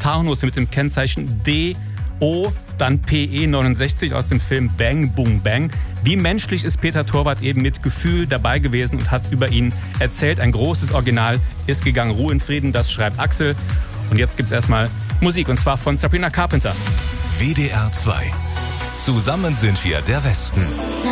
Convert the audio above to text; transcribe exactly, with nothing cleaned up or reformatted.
Taunus mit dem Kennzeichen D O, dann P E neunundsechzig aus dem Film Bang Boom Bang. Wie menschlich ist Peter Torwart eben mit Gefühl dabei gewesen und hat über ihn erzählt. Ein großes Original ist gegangen. Ruhe in Frieden, das schreibt Axel. Und jetzt gibt's erstmal Musik, und zwar von Sabrina Carpenter. W D R zwei. Zusammen sind wir der Westen.